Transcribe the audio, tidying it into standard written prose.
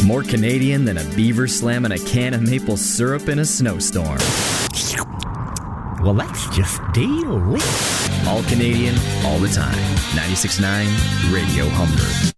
More Canadian than a beaver slamming a can of maple syrup in a snowstorm. Well, that's just delicious. All Canadian, all the time. 96.9 Radio Humber.